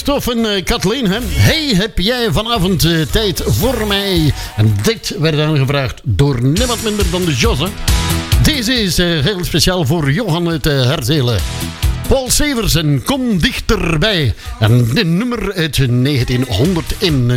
Christophe en Kathleen. Hè? Hey, heb jij vanavond tijd voor mij? En dit werd aangevraagd door niemand minder dan de Jos. Hè? Deze is heel speciaal voor Johan uit Herzelen. Paul Severs en Kom Dichterbij. En dit nummer uit 1991.